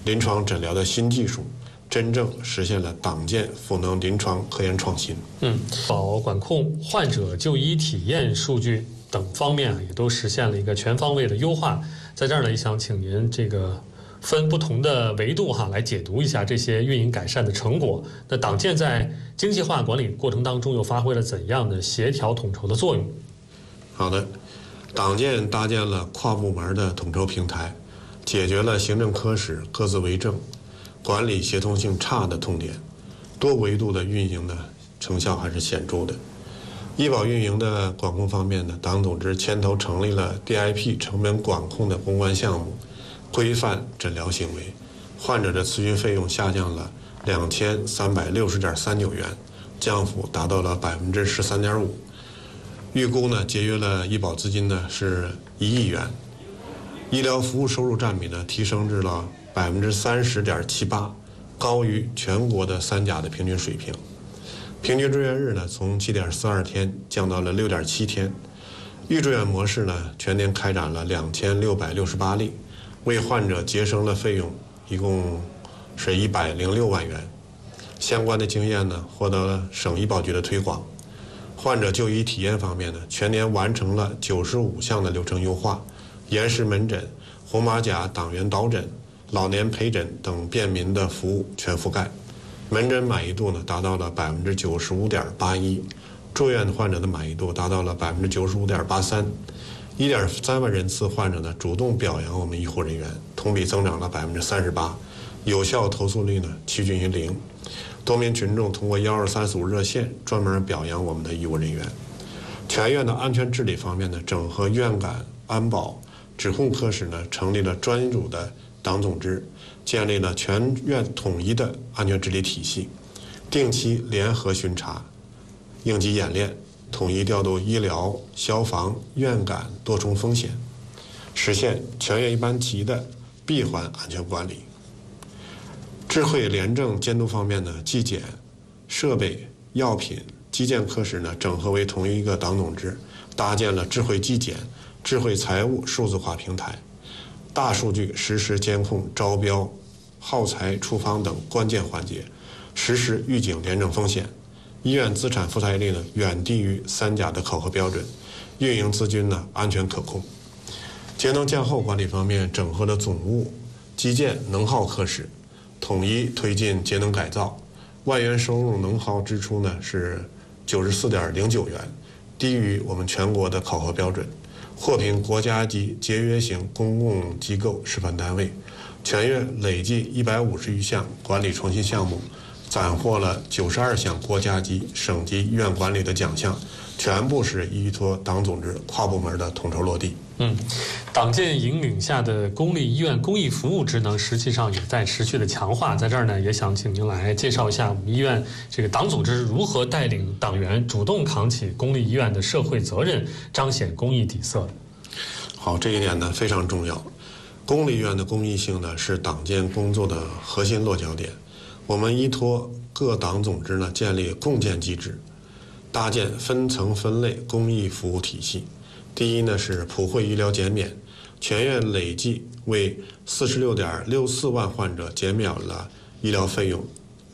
临床诊疗的新技术，真正实现了党建赋能临床科研创新。 保管控、患者就医体验数据等方面也都实现了一个全方位的优化。在这儿呢，也想请您分不同的维度来解读一下这些运营改善的成果。那党建在精细化管理过程当中又发挥了怎样的协调统筹的作用？ 好的，党建搭建了跨部门的统筹平台，解决了行政科室各自为政、管理协同性差的痛点，多维度的运营的成效还是显著的。医保运营的管控方面呢，党组织牵头成立了 DIP 成本管控的攻关项目，规范诊疗行为，患者的咨询费用下降了2360.39元，降幅达到了13.5%。预估呢，节约了医保资金呢是1亿元，医疗服务收入占比呢提升至了30.78%，高于全国的3甲的平均水平。平均住院日呢从7.42天降到了6.7天，预住院模式呢全年开展了2668例，为患者节省了费用一共是106万元。相关的经验呢获得了省医保局的推广。患者就医体验方面呢，全年完成了95项的流程优化，延时门诊、红马甲党员导诊、老年陪诊等便民的服务全覆盖。门诊满意度呢达到了95.81%，住院患者的满意度达到了95.83%，1.3万人次患者呢主动表扬我们医护人员，同比增长了38%，有效投诉率呢趋近于0。多名群众通过12345热线专门表扬我们的医务人员。全院的安全治理方面呢，整合院感、安保、指控科室呢，成立了专属的党总支，建立了全院统一的安全治理体系，定期联合巡查、应急演练，统一调度医疗、消防、院感多重风险，实现全院一般级的闭环安全管理。智慧廉政监督方面呢，纪检、设备、药品、基建科室呢整合为同一个党总支，搭建了智慧纪检、智慧财务数字化平台，大数据实时监控招标、耗材、处方等关键环节，实时预警廉政风险。医院资产负债率呢远低于3甲的考核标准，运营资金呢安全可控。节能降耗管理方面，整合了总务、基建、能耗科室，统一推进节能改造，万元收入能耗支出呢是94.09元，低于我们全国的考核标准，获评国家级节约型公共机构示范单位。全院累计150余项管理创新项目，斩获了92项国家级、省级医院管理的奖项，全部是依托党总支跨部门的统筹落地。 党建引领下的公立医院公益服务职能实际上也在持续的强化。在这儿呢，也想请您来介绍一下我们医院党组织如何带领党员主动扛起公立医院的社会责任，彰显公益底色。 好，这一点呢非常重要。公立医院的公益性呢是党建工作的核心落脚点。我们依托各党总支呢建立共建机制，搭建分层分类公益服务体系。第一呢是普惠医疗减免，全院累计为46.64万患者减免了医疗费用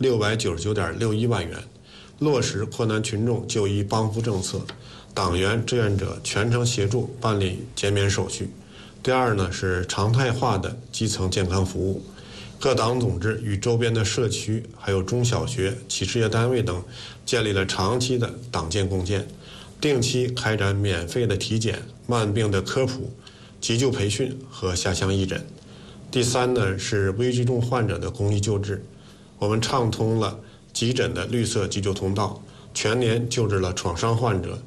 699.61万元，落实困难群众就医帮扶政策，党员志愿者全程协助办理减免手续。第二呢是常态化的基层健康服务，各党总支与周边的社区还有中小学、企事业单位等建立了长期的党建共建，定期开展免费的体检、慢病的科普、急救培训和下乡义诊。第三呢是危急重患者的公益救治，我们畅通了急诊的绿色急救通道，全年救治了创伤患者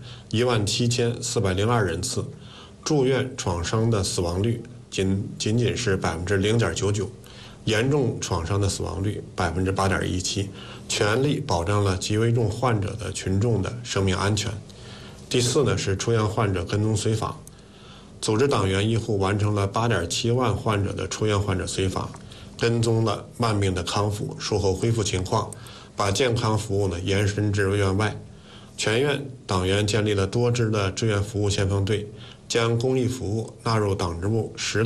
17402人次，住院创伤的死亡率仅是0.99%，严重创伤的死亡率8.17%，全力保障了极危重患者的群众的生命安全。第四呢是出院患者跟踪随访，组织党员医护完成了8.7万患者的出院患者随访，跟踪了慢病的康复、术后恢复情况，把健康服务呢延伸至院外。全院党员建立了多支的志愿服务先锋队，将公益服务纳入党支部10